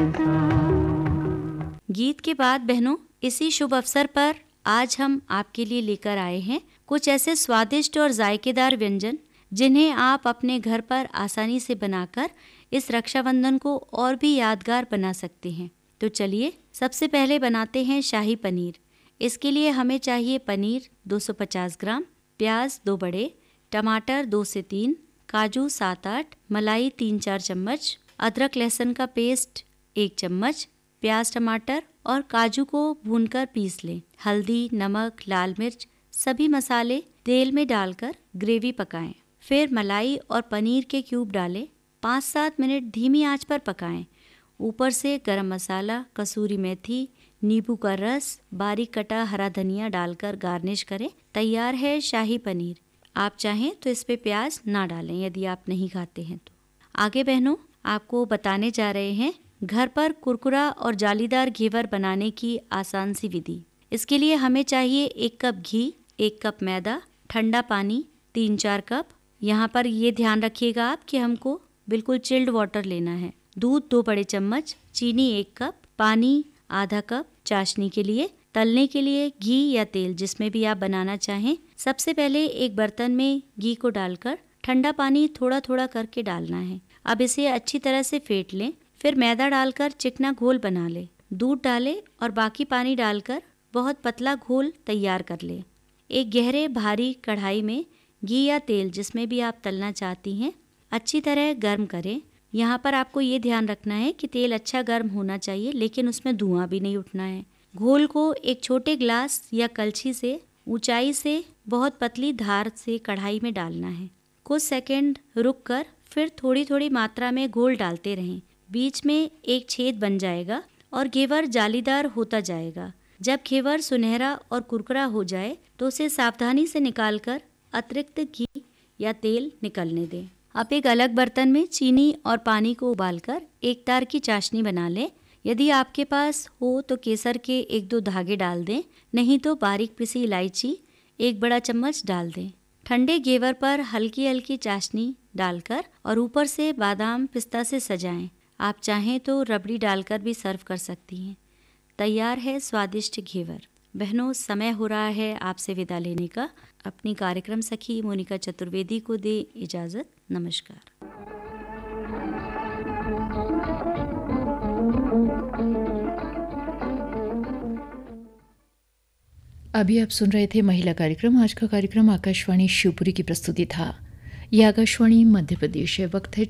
गीत के बाद बहनों, इसी शुभ अवसर पर आज हम आपके लिए लेकर आए हैं कुछ ऐसे स्वादिष्ट और जायकेदार व्यंजन जिन्हें आप अपने घर पर आसानी से बनाकर इस रक्षाबंधन को और भी यादगार बना सकते हैं। तो चलिए सबसे पहले बनाते हैं शाही पनीर। इसके लिए हमें चाहिए पनीर 250 ग्राम, प्याज 2 बड़े, टमाटर 2 से 3, काजू 7-8, मलाई 3-4 चम्मच, अदरक लहसुन का पेस्ट 1 चम्मच, प्याज टमाटर और काजू को भूनकर पीस लें। हल्दी, नमक, लाल मिर्च सभी मसाले तेल में डालकर ग्रेवी पकाएं। फिर मलाई और पनीर के क्यूब डालें। 5-7 मिनट धीमी आंच पर पकाएं। ऊपर से गरम मसाला, कसूरी मेथी, नींबू का रस, बारीक कटा हरा धनिया डालकर गार्निश करें। तैयार है शाही पनीर। आप चाहें तो इस पे प्याज ना डालें यदि आप नहीं खाते हैं तो। आगे बहनों, आपको बताने जा रहे हैं घर पर कुरकुरा और जालीदार घेवर बनाने की आसान सी विधि। इसके लिए हमें चाहिए 1 कप घी, 1 कप मैदा, ठंडा पानी 3-4 कप। यहाँ पर ये ध्यान रखिएगा आप कि हमको बिल्कुल चिल्ड वाटर लेना है। दूध 2 बड़े चम्मच, चीनी 1 कप, पानी आधा कप चाशनी के लिए। तलने के लिए घी या तेल जिसमें भी आप बनाना चाहें। सबसे पहले एक बर्तन में घी को डालकर ठंडा पानी थोड़ा थोड़ा करके डालना है। अब इसे अच्छी तरह से फेंट लें। फिर मैदा डालकर चिकना घोल बना ले। दूध डालें और बाकी पानी डालकर बहुत पतला घोल तैयार कर ले। एक गहरे भारी कढ़ाई में घी या तेल जिसमें भी आप तलना चाहती हैं अच्छी तरह गर्म करें। यहाँ पर आपको ये ध्यान रखना है कि तेल अच्छा गर्म होना चाहिए, लेकिन उसमें धुआं भी नहीं उठना है। घोल को एक छोटे ग्लास या कलछी से ऊंचाई से बहुत पतली धार से कढ़ाई में डालना है। कुछ सेकंड रुक कर फिर थोड़ी थोड़ी मात्रा में घोल डालते रहें। बीच में एक छेद बन जाएगा और घेवर जालीदार होता जाएगा। जब घेवर सुनहरा और कुरकुरा हो जाए तो उसे सावधानी से निकालकर अतिरिक्त घी या तेल निकलने दें। अब एक अलग बर्तन में चीनी और पानी को उबालकर एक तार की चाशनी बना लें। यदि आपके पास हो तो केसर के 1-2 धागे डाल दें, नहीं तो बारीक पिसी इलायची 1 बड़ा चम्मच डाल दें। ठंडे घेवर पर हल्की हल्की चाशनी डालकर और ऊपर से बादाम पिस्ता से सजाएं। आप चाहें तो रबड़ी डालकर भी सर्व कर सकती हैं। तैयार है स्वादिष्ट घेवर। बहनों, समय हो रहा है आपसे विदा लेने का। अपनी कार्यक्रम सखी मोनिका चतुर्वेदी को दे इजाज़त। नमस्कार। अभी आप सुन रहे थे महिला कार्यक्रम। आज का कार्यक्रम आकाशवाणी शिवपुरी की प्रस्तुति था। यह आकाशवाणी मध्य प्रदेश है। वक्त है